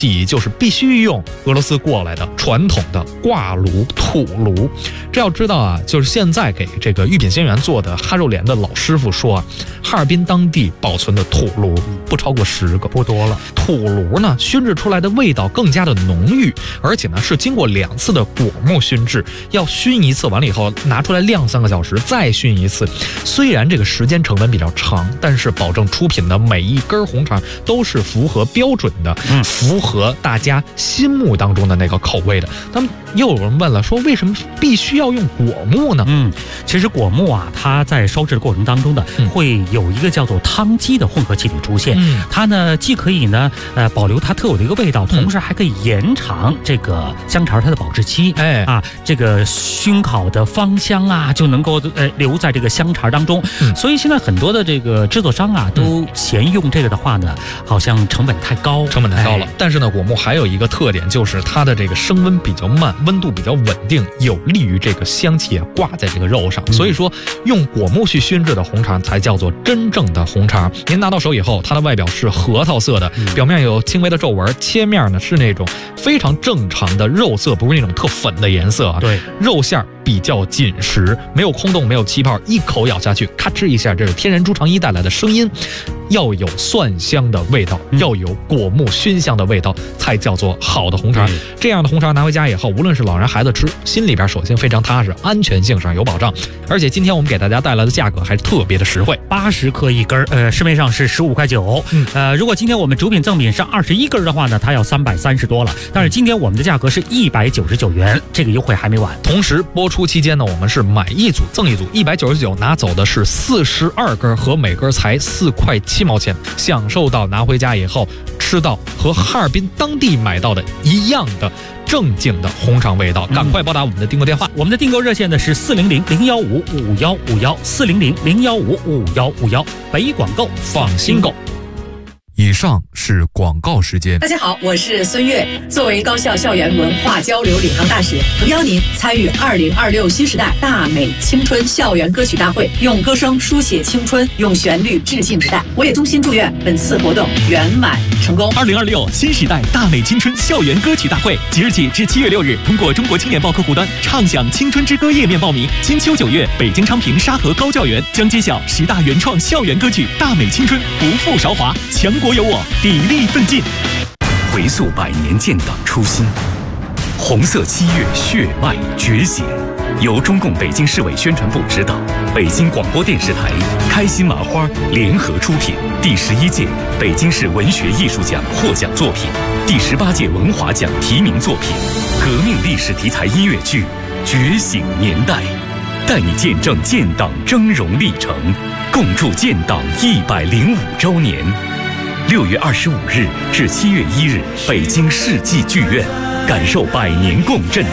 就是必须用俄罗斯过来的传统的挂炉土炉。这要知道啊，就是现在给这个御品鲜园做的哈肉莲的老师傅说啊，哈尔滨当地保存的土炉不超过10个， 不多了。 土炉呢熏制出来的味道更加的浓郁，而且呢是经过2次的果木熏制，要熏一次完了以后拿出来晾3个小时，再熏一次。虽然这个时间成本比较长，但是保证出品的每一根红肠都是符合标准的，符合大家心目当中的那个口味的。那么又有人问了，说为什么必须要用果木呢？ 其实果木啊，它在烧制的过程当中呢，会有一个叫做汤基的混合气体出现。它呢既可以呢保留它特有的一个味道，同时还可以延长这个香肠它的保质期。这个熏烤的芳香啊，就能够留在这个香肠当中。所以现在很多的这个制作商啊，都嫌用这个的话呢，好像成本太高了。 但是呢，果木还有一个特点，就是它的这个升温比较慢，温度比较稳定，有利于这个香气挂在这个肉上。所以说，用果木去熏制的红肠才叫做真正的红肠。您拿到手以后，它的外表是核桃色的，表面有轻微的皱纹，切面呢是那种非常正常的肉色，不是那种特粉的颜色啊。 对， 肉馅比较紧实，没有空洞，没有气泡，一口咬下去，咔吱一下，这是天然猪肠衣带来的声音。要有蒜香的味道，要有果木熏香的味道，才叫做好的红肠。这样的红肠拿回家以后，无论是老人孩子吃，心里边首先非常踏实，安全性上有保障。而且今天我们给大家带来的价格还是特别的实惠 ，80克一根，市面上是15块9。如果今天我们主品赠品是21根的话呢，它要330多了。但是今天我们的价格是199元，这个优惠还没完。 同时播出期间呢，我们是买一组赠一组，199拿走的是42根和每根才4块7毛钱，享受到拿回家以后吃到和哈尔滨当地买到的一样的正经的红肠味道。赶快拨打我们的订购电话， 我们的订购热线呢是400-015-5151，400-015-5151，北广购放心购。 以上是广告时间。 大家好，我是孙悦。作为高校校园文化交流领航大使，诚邀您参与2026新时代大美青春校园歌曲大会，用歌声书写青春，用旋律致敬时代。我也衷心祝愿本次活动圆满成功。 2026新时代大美青春校园歌曲大会，即日起至7月6日，通过中国青年报客户端畅享青春之歌页面报名。金秋9月，北京昌平沙河高教园将揭晓10大原创校园歌曲，大美青春，不负韶华，强国有我，砥砺奋进。 回溯100年建党初心，红色7月血脉觉醒。由中共北京市委宣传部指导，北京广播电视台、开心麻花联合出品，第11届北京市文学艺术奖获奖作品，第18届文华奖提名作品，革命历史题材音乐剧《觉醒年代》，带你见证建党峥嵘历程，共筑建党105周年。6月25日至7月1日，北京世纪剧院，感受100年共振。